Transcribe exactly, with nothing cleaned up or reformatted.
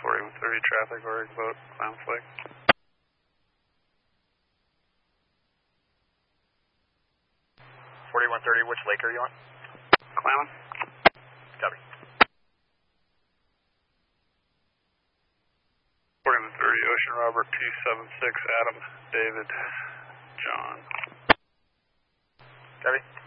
forty-one thirty traffic, Oregon boat, Clown Flight. forty-one thirty, which lake are you on? Clown. Copy. forty-one thirty, Ocean Robert two seven six, Adam, David, John. Copy.